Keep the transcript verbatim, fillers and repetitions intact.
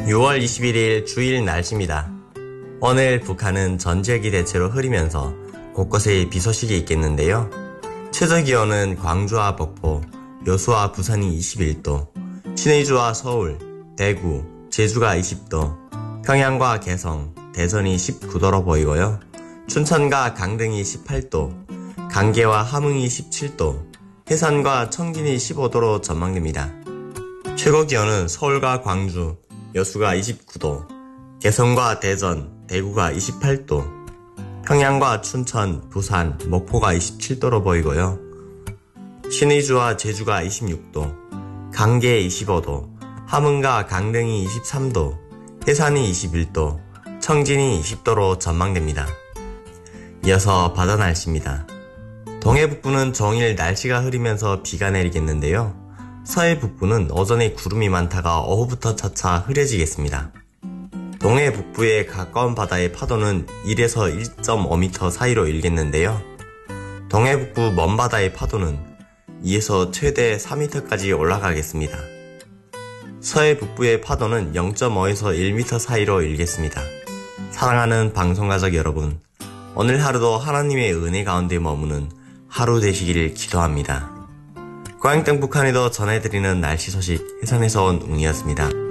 유월 이십일일 주일 날씨입니다. 오늘 북한은 전 지역이 대체로 흐리면서 곳곳에 비 소식이 있겠는데요. 최저기온은 광주와 목포, 여수와 부산이 이십일도, 신의주와 서울, 대구, 제주가 이십도, 평양과 개성, 대전이 십구도로 보이고요. 춘천과 강릉이 십팔도, 강계와 함흥이 십칠도, 해산과 청진이 십오도로 전망됩니다. 최고기온은 서울과 광주, 여수가 이십구도, 개성과 대전, 대구가 이십팔도, 평양과 춘천, 부산, 목포가 이십칠도로 보이고요. 신의주와 제주가 이십육도, 강계 이십오도, 함흥과 강릉이 이십삼도, 해산이 이십일도, 청진이 이십도로 전망됩니다. 이어서 바다 날씨입니다. 동해 북부는 종일 날씨가 흐리면서 비가 내리겠는데요. 서해 북부는 오전에 구름이 많다가 오후부터 차차 흐려지겠습니다. 동해 북부의 가까운 바다의 파도는 일에서 일 점 오 미터 사이로 일겠는데요. 동해 북부 먼 바다의 파도는 이에서 최대 사 미터까지 올라가겠습니다. 서해 북부의 파도는 영 점 오에서 일 미터 사이로 일겠습니다. 사랑하는 방송가족 여러분, 오늘 하루도 하나님의 은혜 가운데 머무는 하루 되시기를 기도합니다. 고향 땅 북한에도 전해드리는 날씨 소식 해산에서 온 웅이었습니다.